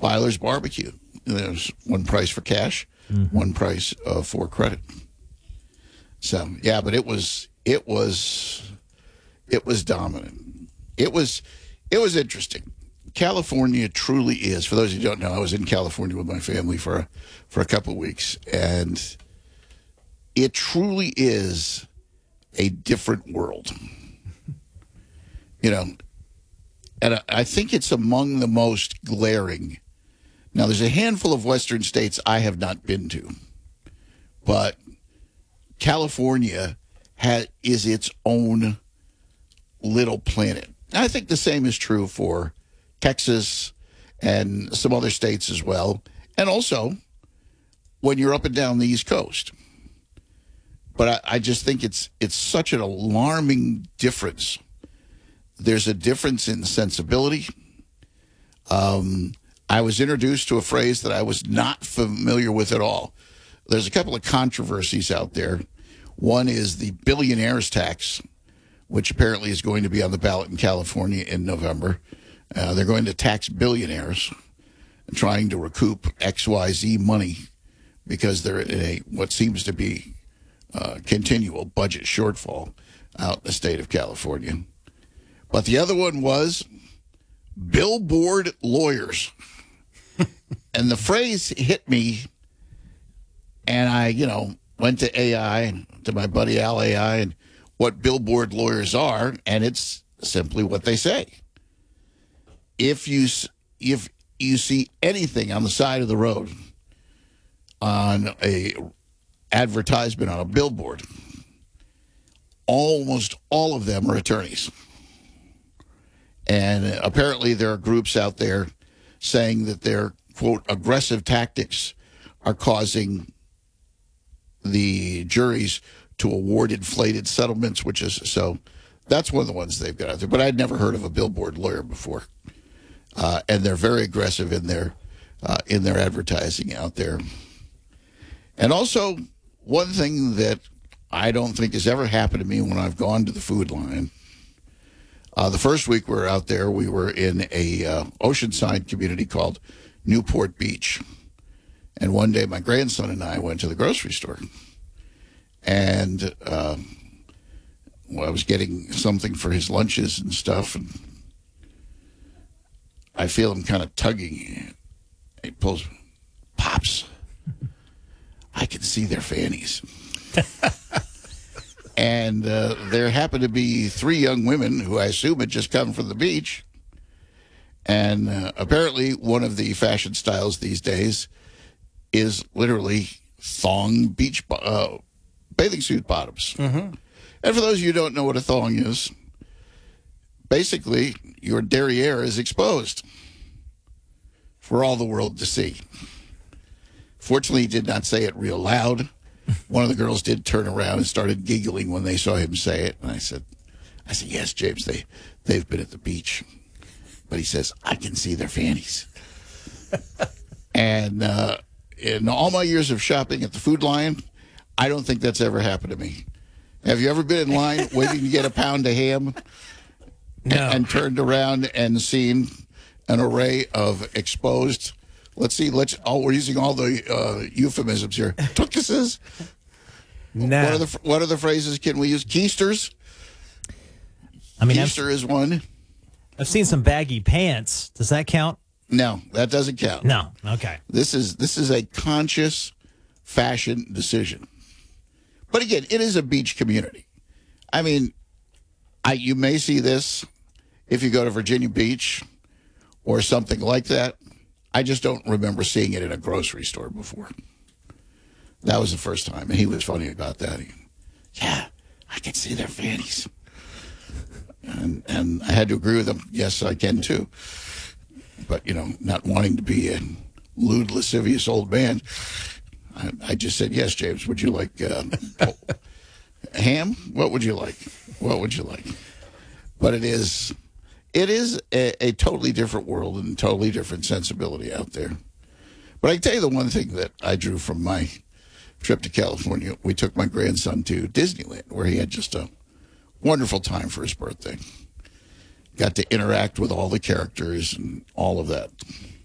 Byler's Barbecue. There's one price for cash, one price for credit. So yeah, but it was dominant. It was interesting. California truly is. For those who don't know, I was in California with my family for a couple of weeks, and it truly is a different world. You know, and I think it's among the most glaring. Now, there's a handful of Western states I have not been to, but California is its own little planet. And I think the same is true for Texas and some other states as well, and also when you're up and down the East Coast. But I just think it's such an alarming difference. There's a difference in sensibility. I was introduced to a phrase that I was not familiar with at all. There's a couple of controversies out there. One is the billionaires tax, which apparently is going to be on the ballot in California in November. They're going to tax billionaires, trying to recoup XYZ money because they're in what seems to be continual budget shortfall out in the state of California. But the other one was billboard lawyers. And the phrase hit me, and I, went to AI, to my buddy Al AI, and what billboard lawyers are, and it's simply what they say. If you see anything on the side of the road on a advertisement on a billboard, almost all of them are attorneys. And apparently there are groups out there saying that their, quote, aggressive tactics are causing the juries to award inflated settlements, so that's one of the ones they've got out there. But I'd never heard of a billboard lawyer before. And they're very aggressive in their advertising out there. And also, one thing that I don't think has ever happened to me when I've gone to the Food Lion, the first week we were out there, we were in a oceanside community called Newport Beach. And one day my grandson and I went to the grocery store. And I was getting something for his lunches and stuff. And I feel him kind of tugging. He pulls, Pops, I can see their fannies. And there happened to be three young women who I assume had just come from the beach. And apparently one of the fashion styles these days is literally thong beach bathing suit bottoms. Mm-hmm. And for those of you who don't know what a thong is, basically your derriere is exposed for all the world to see. Fortunately, he did not say it real loud. One of the girls did turn around and started giggling when they saw him say it. And I said, yes, James, they've been at the beach. But he says, I can see their fannies. And in all my years of shopping at the Food Lion, I don't think that's ever happened to me. Have you ever been in line waiting to get a pound of ham? No. And turned around and seen an array of exposed, we're using all the euphemisms here. Tuckuses? No. What are the phrases can we use? Keisters? Keister is one. I've seen some baggy pants. Does that count? No, that doesn't count. No. Okay. This is a conscious fashion decision. But again, it is a beach community. I mean, you may see this if you go to Virginia Beach or something like that. I just don't remember seeing it in a grocery store before. That was the first time, and he was funny about that. Yeah, I can see their fannies. And I had to agree with him. Yes, I can too. But, not wanting to be a lewd, lascivious old man, I just said, yes, James, would you like ham? What would you like? What would you like? But it is a totally different world and totally different sensibility out there. But I can tell you the one thing that I drew from my trip to California, we took my grandson to Disneyland, where he had just a wonderful time for his birthday. Got to interact with all the characters and all of that.